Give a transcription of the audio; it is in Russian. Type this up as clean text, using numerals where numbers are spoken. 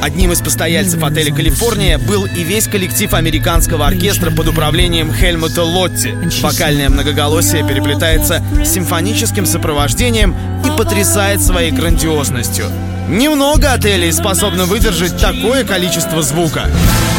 Одним из постояльцев отеля «Калифорния» был и весь коллектив американского оркестра под управлением Хельмута Лотти. Вокальное многоголосие переплетается с симфоническим сопровождением и потрясает своей грандиозностью. Немного отелей способны выдержать такое количество звука.